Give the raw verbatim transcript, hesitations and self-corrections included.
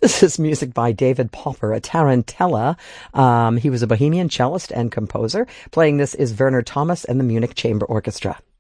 This is music by David Popper, a tarantella. Um, he was a Bohemian cellist and composer. Playing this is Werner Thomas and the Munich Chamber Orchestra.